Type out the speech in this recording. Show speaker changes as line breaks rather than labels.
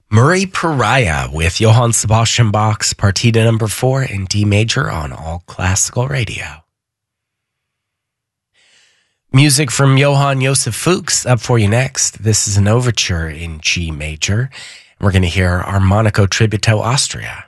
Murray Pariah with Johann Sebastian Bach's Partita number 4 in D major on All Classical Radio. Music from Johann Joseph Fuchs up for you next. This is an overture in G major. We're going to hear Armonico Tributo Austria.